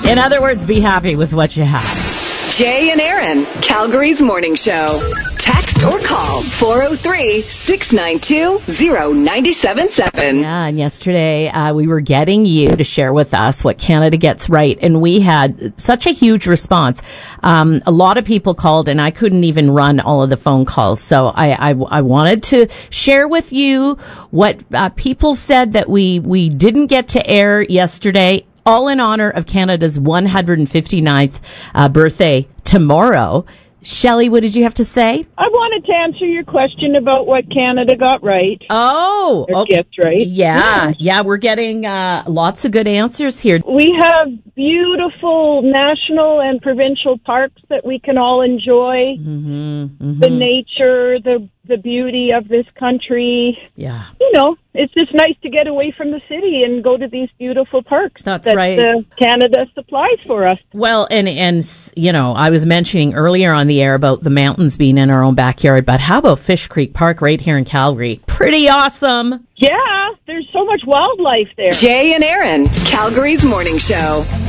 In other words, be happy with what you have. Jay and Aaron, Calgary's morning show. Text or call 403-692-0977. Yeah, and yesterday we were getting you to share with us what Canada gets right, and we had such a huge response. A lot of people called, and I couldn't even run all of the phone calls, so I wanted to share with you what people said that we didn't get to air yesterday, all in honor of Canada's 159th birthday tomorrow. Shelley, what did you have to say? I wanted to answer your question about what Canada got right. Oh, okay. Gets right. Yeah, we're getting lots of good answers here. We have beautiful national and provincial parks that we can all enjoy. The nature, the beauty of this country. Yeah. You know, it's just nice to get away from the city and go to these beautiful parks. That's right. Canada supplies for us. Well, and you know, I was mentioning earlier on the air about the mountains being in our own backyard, but how about Fish Creek Park right here in Calgary? Pretty awesome. Yeah, there's so much wildlife there. Jay and Aaron, Calgary's morning show.